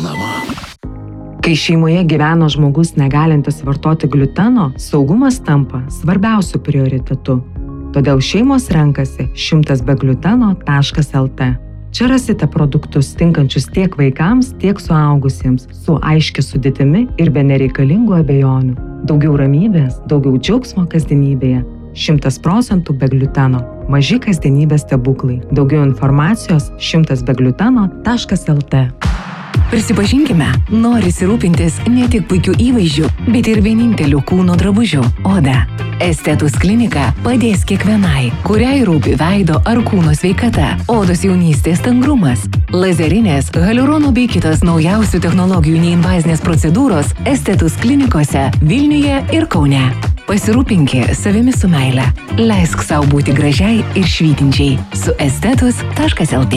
Reklama. Kai šeimoje gyvena žmogus negalintis vartoti gliuteno, saugumas tampa svarbiausiu prioritetu. Todėl šeimos renkasi 100begliuteno.lt. Čia rasite produktus tinkančius tiek vaikams, tiek suaugusiems, su aiškia sudėtimi ir be nereikalingų abejonių. Daugiau ramybės, daugiau džiaugsmo kasdienybėje. 100% be gliuteno. Maži kasdienybės stebuklai. Daugiau informacijos 100begliuteno.lt. Prisipažinkime, norisi rūpintis ne tik puikiu įvaizdžiu, bet ir vieninteliu kūno drabužiu – oda. Estetus klinika padės kiekvienai, kuriai rūpi veido ar kūno sveikata, odos jaunystės stangrumas. Lazerinės, hialurono bei kitos naujausių technologijų neinvazinės procedūros Estetus klinikose Vilniuje ir Kaune. Pasirūpinki savimi su meile. Leisk sau būti gražiai ir švytinčiai su estetus.lt.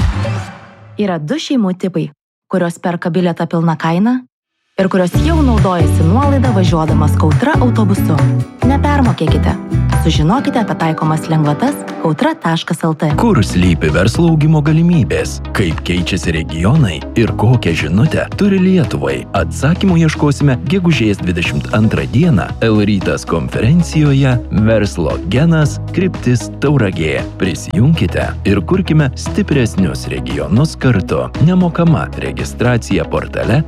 Yra du šeimų tipai, kurios perka bilietą pilna kaina ir kurios jau naudojasi nuolaidą važiuodamas Kautra autobusu. Nepermokėkite. Sužinokite apie taikomas lengvatas kautra.lt. Kur slypi verslo augimo galimybės, kaip keičiasi regionai ir kokią žinutę turi Lietuvai. Atsakymų ieškosime gegužės 22 dieną L-rytas konferencijoje Verslo genas kryptis Tauragė. Prisijunkite ir kurkime stipresnius regionus kartu. Nemokama registracija portale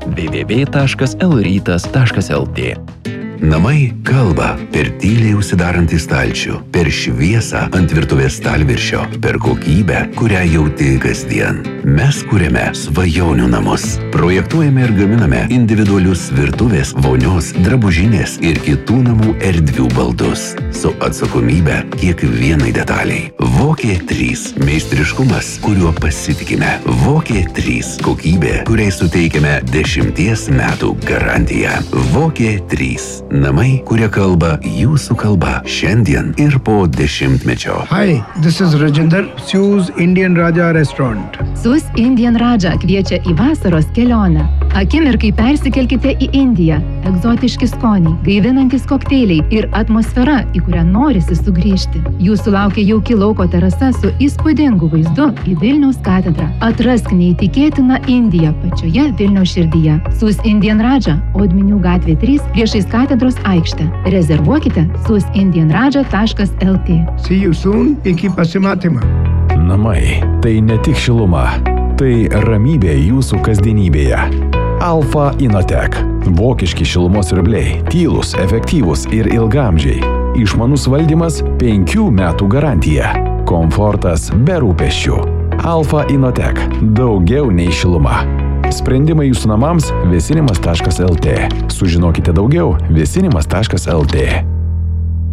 www.lrytas.lt. Namai kalba per tyliai užsidarantį stalčių, per šviesą ant virtuvės stalviršio, per kokybę, kurią jauti kasdien. Mes kuriame svajonių namus. Projektuojame ir gaminame individualius virtuvės, vonios, drabužinės ir kitų namų erdvių baldus. Su atsakomybė kiekvienai detaliai. Vokė 3. Meistriškumas, kuriuo pasitikime. Vokė 3. Kokybė, kuriai suteikiame 10 metų garantiją. Vokė 3. Namai, kurie kalba jūsų kalba šiandien ir po 10-mečio. Hi, this is Rajinder, Sue's Indian Raja Restaurant. Sue's Indian Raja kviečia į vasaros kelionę. Akimirkai persikelkite į Indiją. Egzotiški skoniai, gaivinantys kokteiliai ir atmosfera, į kurią norisi sugrįžti. Jūsų laukia jauki lauko terasa su įspūdingu vaizdu į Vilniaus katedrą. Atrask neįtikėtiną Indiją pačioje Vilniaus širdyje. Sue's Indian Raja, Odminių gatvė 3, priešais katedros aikštę. Rezervuokite sue'sindianraja.lt. See you soon, iki pasimatymą. Namai – tai ne tik šiluma, tai ramybė jūsų kasdienybėje. Alfa Innotek. Vokiški šilumos siurbliai, tylūs, efektyvūs ir ilgaamžiai. Išmanus valdymas 5 metų garantija. Komfortas be rūpesčių. Alfa Innotek. Daugiau nei šiluma. Sprendimai jūsų namams vėsinimas.lt. Sužinokite daugiau vėsinimas.lt.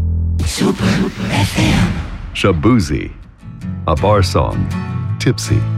Super FM. Shabuzi. A bar song. Tipsy.